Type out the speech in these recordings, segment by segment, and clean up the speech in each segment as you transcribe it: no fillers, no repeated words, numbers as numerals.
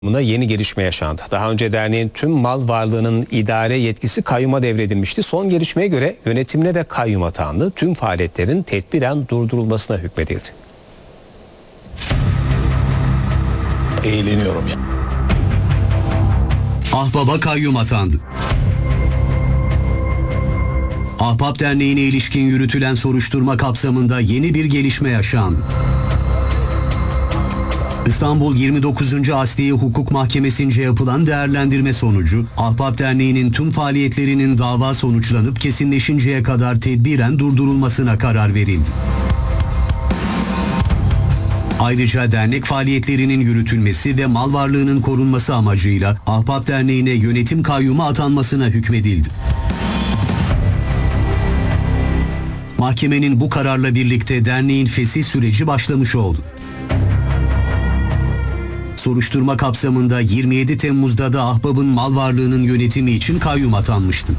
Yeni gelişme yaşandı. Daha önce derneğin tüm mal varlığının idare yetkisi kayyuma devredilmişti. Son gelişmeye göre yönetimine de kayyum atandı. Tüm faaliyetlerin tedbiren durdurulmasına hükmedildi. Eğleniyorum ya. Ahbap'a kayyum atandı. Ahbap Derneği'ne ilişkin yürütülen soruşturma kapsamında yeni bir gelişme yaşandı. İstanbul 29. Asliye Hukuk Mahkemesi'nce yapılan değerlendirme sonucu, Ahbap Derneği'nin tüm faaliyetlerinin dava sonuçlanıp kesinleşinceye kadar tedbiren durdurulmasına karar verildi. Ayrıca dernek faaliyetlerinin yürütülmesi ve mal varlığının korunması amacıyla Ahbap Derneği'ne yönetim kayyumu atanmasına hükmedildi. Mahkemenin bu kararla birlikte derneğin fesih süreci başlamış oldu. Soruşturma kapsamında 27 Temmuz'da da Ahbap'ın mal varlığının yönetimi için kayyum atanmıştı.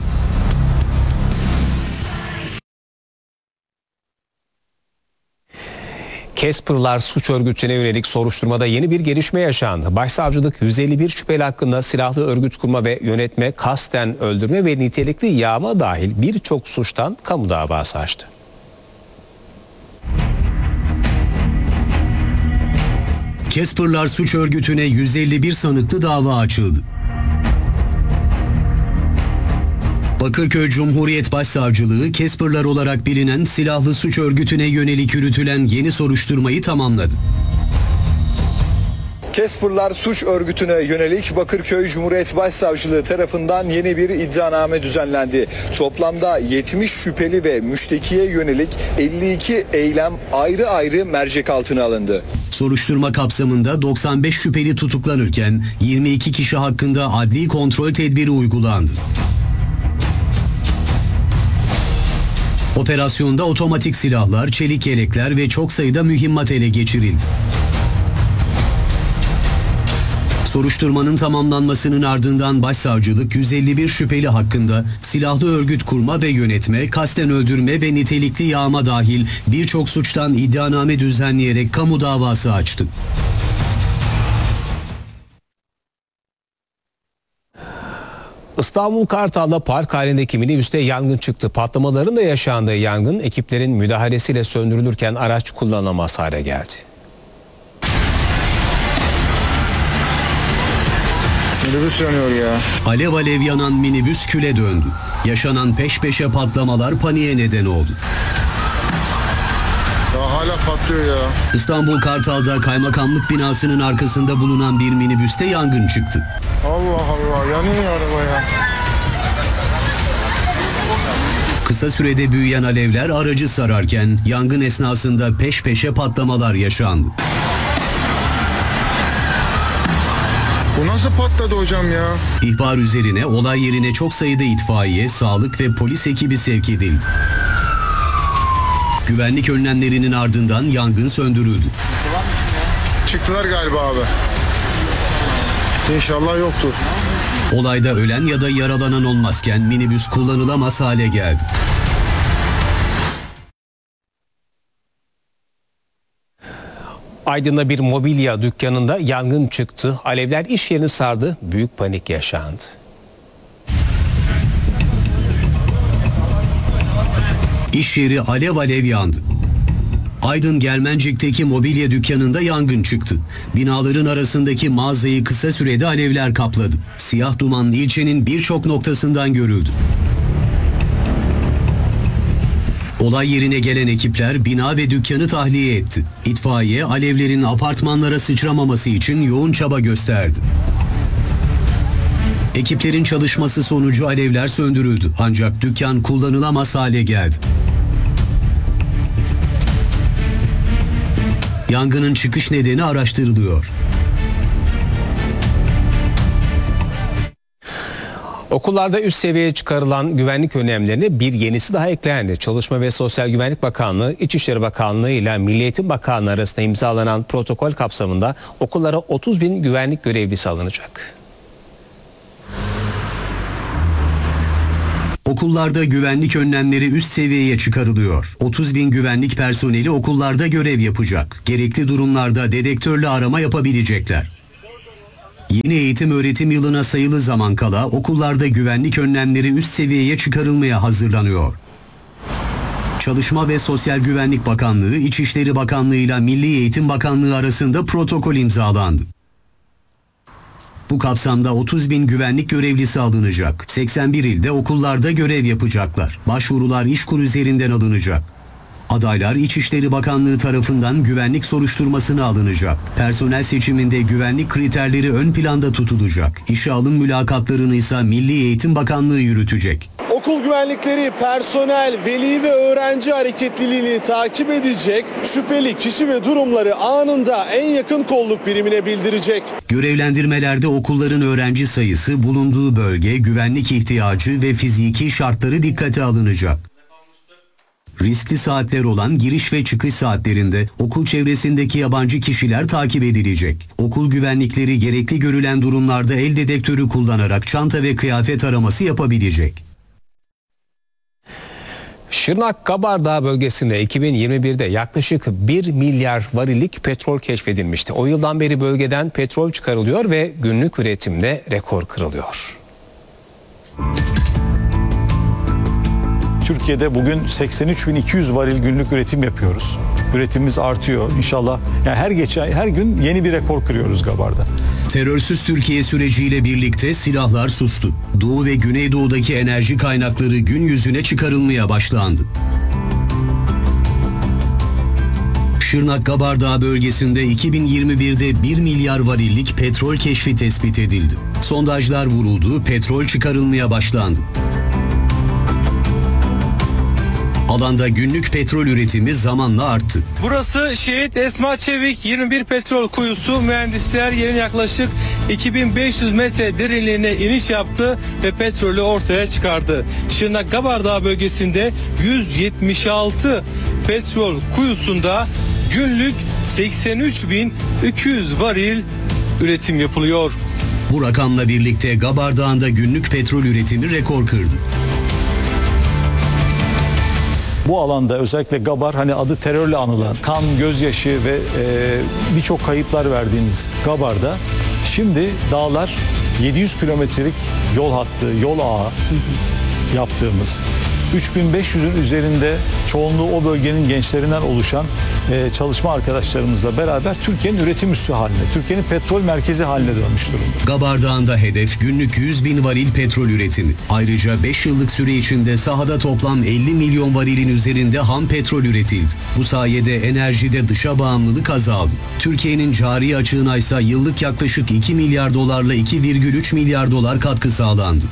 Casper'lar suç örgütüne yönelik soruşturmada yeni bir gelişme yaşandı. Başsavcılık 151 şüpheli hakkında silahlı örgüt kurma ve yönetme, kasten öldürme ve nitelikli yağma dahil birçok suçtan kamu davası açtı. Casper'lar suç örgütüne 151 sanıklı dava açıldı. Bakırköy Cumhuriyet Başsavcılığı, Casper'lar olarak bilinen silahlı suç örgütüne yönelik yürütülen yeni soruşturmayı tamamladı. Casper'lar suç örgütüne yönelik Bakırköy Cumhuriyet Başsavcılığı tarafından yeni bir iddianame düzenlendi. Toplamda 70 şüpheli ve müştekiye yönelik 52 eylem ayrı ayrı mercek altına alındı. Soruşturma kapsamında 95 şüpheli tutuklanırken 22 kişi hakkında adli kontrol tedbiri uygulandı. Operasyonda otomatik silahlar, çelik yelekler ve çok sayıda mühimmat ele geçirildi. Soruşturmanın tamamlanmasının ardından Başsavcılık 151 şüpheli hakkında silahlı örgüt kurma ve yönetme, kasten öldürme ve nitelikli yağma dahil birçok suçtan iddianame düzenleyerek kamu davası açtı. İstanbul Kartal'da park halindeki minibüste yangın çıktı. Patlamaların da yaşandığı yangın ekiplerin müdahalesiyle söndürülürken araç kullanılamaz hale geldi. Minibüs yanıyor ya. Alev alev yanan minibüs küle döndü. Yaşanan peş peşe patlamalar paniğe neden oldu. Ya hala patlıyor ya. İstanbul Kartal'da kaymakamlık binasının arkasında bulunan bir minibüste yangın çıktı. Allah Allah, yanıyor araba ya. Kısa sürede büyüyen alevler aracı sararken yangın esnasında peş peşe patlamalar yaşandı. Bu nasıl patladı hocam ya? İhbar üzerine olay yerine çok sayıda itfaiye, sağlık ve polis ekibi sevk edildi. Güvenlik önlemlerinin ardından yangın söndürüldü. Çıktılar galiba abi. İnşallah yoktur. Olayda ölen ya da yaralanan olmazken minibüs kullanılamaz hale geldi. Aydın'da bir mobilya dükkanında yangın çıktı. Alevler iş yerini sardı. Büyük panik yaşandı. İş yeri alev alev yandı. Aydın Germencik'teki mobilya dükkanında yangın çıktı. Binaların arasındaki mağazayı kısa sürede alevler kapladı. Siyah duman ilçenin birçok noktasından görüldü. Olay yerine gelen ekipler bina ve dükkanı tahliye etti. İtfaiye alevlerin apartmanlara sıçramaması için yoğun çaba gösterdi. Ekiplerin çalışması sonucu alevler söndürüldü ancak dükkan kullanılamaz hale geldi. Yangının çıkış nedeni araştırılıyor. Okullarda üst seviyeye çıkarılan güvenlik önlemlerine bir yenisi daha eklendi. Çalışma ve Sosyal Güvenlik Bakanlığı, İçişleri Bakanlığı ile Milli Eğitim Bakanlığı arasında imzalanan protokol kapsamında okullara 30.000 güvenlik görevlisi alınacak. Okullarda güvenlik önlemleri üst seviyeye çıkarılıyor. 30.000 güvenlik personeli okullarda görev yapacak. Gerekli durumlarda dedektörle arama yapabilecekler. Yeni eğitim öğretim yılına sayılı zaman kala okullarda güvenlik önlemleri üst seviyeye çıkarılmaya hazırlanıyor. Çalışma ve Sosyal Güvenlik Bakanlığı, İçişleri Bakanlığı ile Milli Eğitim Bakanlığı arasında protokol imzalandı. Bu kapsamda 30.000 güvenlik görevlisi alınacak. 81 ilde okullarda görev yapacaklar. Başvurular İşkur üzerinden alınacak. Adaylar İçişleri Bakanlığı tarafından güvenlik soruşturmasına alınacak. Personel seçiminde güvenlik kriterleri ön planda tutulacak. İşe alım mülakatlarını ise Milli Eğitim Bakanlığı yürütecek. Okul güvenlikleri personel, veli ve öğrenci hareketliliğini takip edecek, şüpheli kişi ve durumları anında en yakın kolluk birimine bildirecek. Görevlendirmelerde okulların öğrenci sayısı, bulunduğu bölge, güvenlik ihtiyacı ve fiziki şartları dikkate alınacak. Riskli saatler olan giriş ve çıkış saatlerinde okul çevresindeki yabancı kişiler takip edilecek. Okul güvenlikleri gerekli görülen durumlarda el dedektörü kullanarak çanta ve kıyafet araması yapabilecek. Şırnak Kabardağ bölgesinde 2021'de yaklaşık 1 milyar varillik petrol keşfedilmişti. O yıldan beri bölgeden petrol çıkarılıyor ve günlük üretimde rekor kırılıyor. Türkiye'de bugün 83.200 varil günlük üretim yapıyoruz. Üretimimiz artıyor inşallah. Yani her gün yeni bir rekor kırıyoruz Gabar'da. Terörsüz Türkiye süreciyle birlikte silahlar sustu. Doğu ve Güneydoğu'daki enerji kaynakları gün yüzüne çıkarılmaya başlandı. Şırnak Kabardağ bölgesinde 2021'de 1 milyar varillik petrol keşfi tespit edildi. Sondajlar vuruldu, petrol çıkarılmaya başlandı. Alanda günlük petrol üretimi zamanla arttı. Burası Şehit Esma Çevik 21 petrol kuyusu. Mühendisler yerin yaklaşık 2500 metre derinliğine iniş yaptı ve petrolü ortaya çıkardı. Şırnak Kabardağ bölgesinde 176 petrol kuyusunda günlük 83.200 varil üretim yapılıyor. Bu rakamla birlikte Kabardağ'da günlük petrol üretimi rekor kırdı. Bu alanda özellikle Gabar, hani adı terörle anılan, kan, gözyaşı ve birçok kayıplar verdiğimiz Gabar'da şimdi dağlar 700 kilometrelik yol hattı, yol ağı yaptığımız, 3500'ün üzerinde çoğunluğu o bölgenin gençlerinden oluşan çalışma arkadaşlarımızla beraber Türkiye'nin üretim üssü haline, Türkiye'nin petrol merkezi haline dönmüş durumda. Kabardağ'da hedef günlük 100.000 varil petrol üretimi. Ayrıca 5 yıllık süre içinde sahada toplam 50 milyon varilin üzerinde ham petrol üretildi. Bu sayede enerjide dışa bağımlılık azaldı. Türkiye'nin cari açığına ise yıllık yaklaşık 2 milyar dolarla 2,3 milyar dolar katkı sağlandı.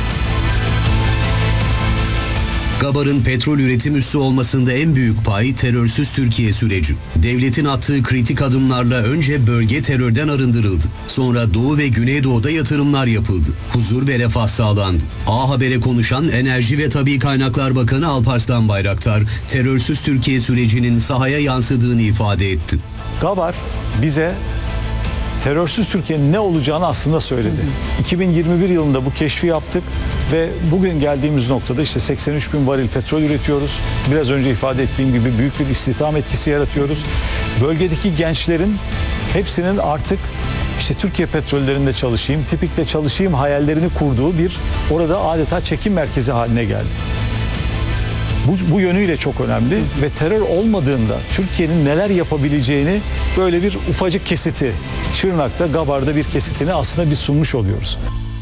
Gabar'ın petrol üretim üssü olmasında en büyük pay terörsüz Türkiye süreci. Devletin attığı kritik adımlarla önce bölge terörden arındırıldı. Sonra Doğu ve Güneydoğu'da yatırımlar yapıldı. Huzur ve refah sağlandı. A Haber'e konuşan Enerji ve Tabii Kaynaklar Bakanı Alparslan Bayraktar, terörsüz Türkiye sürecinin sahaya yansıdığını ifade etti. Gabar bize terörsüz Türkiye'nin ne olacağını aslında söyledi. 2021 yılında bu keşfi yaptık ve bugün geldiğimiz noktada işte 83.000 varil petrol üretiyoruz. Biraz önce ifade ettiğim gibi büyük bir istihdam etkisi yaratıyoruz. Bölgedeki gençlerin hepsinin artık işte Türkiye petrollerinde çalışayım, Tipik'te çalışayım hayallerini kurduğu bir orada adeta çekim merkezi haline geldi. Bu yönüyle çok önemli ve terör olmadığında Türkiye'nin neler yapabileceğini böyle bir ufacık kesiti, Şırnak'ta, Gabar'da bir kesitini aslında biz sunmuş oluyoruz.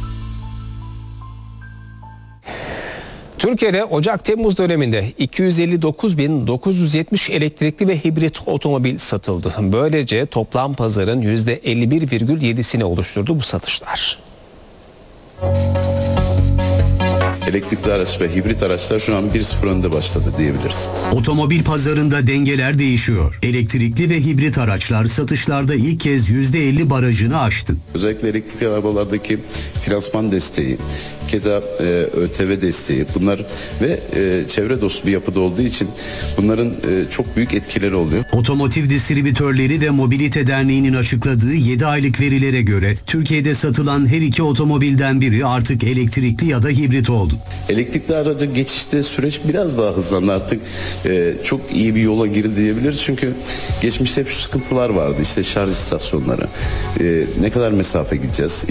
Türkiye'de Ocak-Temmuz döneminde 259.970 elektrikli ve hibrit otomobil satıldı. Böylece toplam pazarın %51,7'sini oluşturdu bu satışlar. Elektrikli araç ve hibrit araçlar şu an 1-0 önde başladı diyebiliriz. Otomobil pazarında dengeler değişiyor. Elektrikli ve hibrit araçlar satışlarda ilk kez %50 barajını aştı. Özellikle elektrikli arabalardaki finansman desteği, keza ÖTV desteği bunlar ve çevre dostu bir yapıda olduğu için bunların çok büyük etkileri oluyor. Otomotiv Distribütörleri ve Mobilite Derneği'nin açıkladığı 7 aylık verilere göre Türkiye'de satılan her iki otomobilden biri artık elektrikli ya da hibrit oldu. Elektrikli araca geçişte süreç biraz daha hızlandı artık. Çok iyi bir yola girdi diyebiliriz. Çünkü geçmişte hep şu sıkıntılar vardı. İşte şarj istasyonları. Ne kadar mesafe gideceğiz?